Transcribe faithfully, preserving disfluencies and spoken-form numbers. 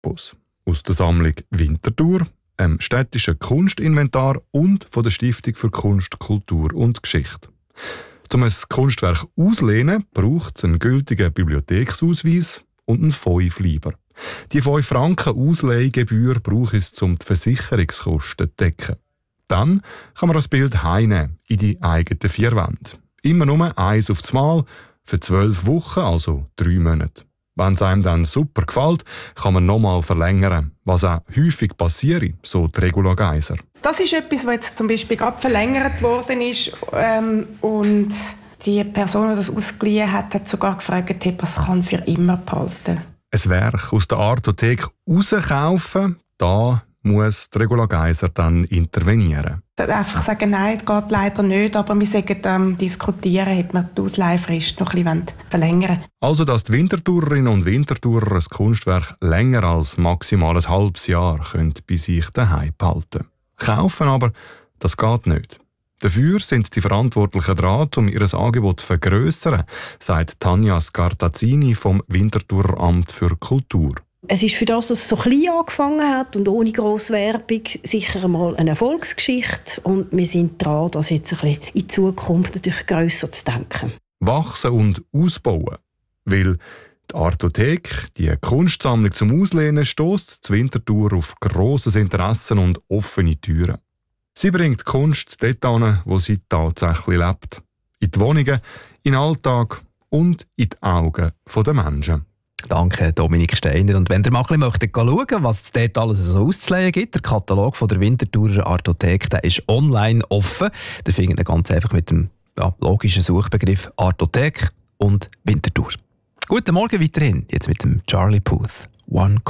Opus. Aus der Sammlung Winterthur, einem städtischen Kunstinventar und von der Stiftung für Kunst, Kultur und Geschichte. Um ein Kunstwerk auszulehnen, braucht es einen gültigen Bibliotheksausweis und einen Fünf-Lieber. Die fünf Franken Ausleihgebühr braucht es, um die Versicherungskosten zu decken. Dann kann man das Bild heimnehmen, in die eigenen vier Wände. Immer nur eins aufs Mal, für zwölf Wochen, also drei Monate. Wenn es einem dann super gefällt, kann man nochmal verlängern, was auch häufig passiert, so die Regula Geiser. Das ist etwas, was jetzt zum Beispiel gerade verlängert worden ist. Ähm, und die Person, die das ausgeliehen hat, hat sogar gefragt, ob es kann für immer behalten. Ein Werk aus der Artothek rauskaufen, da muss die Regula Geiser dann intervenieren. Einfach sagen, nein, das geht leider nicht, aber wir sagen, ähm, diskutieren, ob wir die Ausleihfrist noch ein bisschen verlängern wollen. Also, dass die Winterthurerinnen und Winterthurer ein Kunstwerk länger als maximal ein halbes Jahr können bei sich daheim behalten. Kaufen aber, das geht nicht. Dafür sind die Verantwortlichen dran, um ihr Angebot zu vergrössern, sagt Tanja Scartazzini vom Winterthurer Amt für Kultur. Es ist für das, dass es so klein angefangen hat und ohne grosse Werbung, sicher einmal eine Erfolgsgeschichte. Und wir sind dran, das jetzt ein bisschen in Zukunft natürlich grösser zu denken. Wachsen und ausbauen. Weil die Artothek, die Kunstsammlung zum Auslehnen, stösst zu Winterthur auf grosses Interesse und offene Türen. Sie bringt Kunst dort hin, wo sie tatsächlich lebt. In die Wohnungen, in den Alltag und in die Augen der Menschen. Danke, Dominik Steiner. Und wenn ihr mal ein bisschen schauen, was es dort alles so auszuleihen gibt, der Katalog von der Winterthurer Artothek, der ist online offen. Da findet ihr ganz einfach mit dem ja, logischen Suchbegriff Artothek und Winterthur. Guten Morgen weiterhin, jetzt mit dem Charlie Puth. One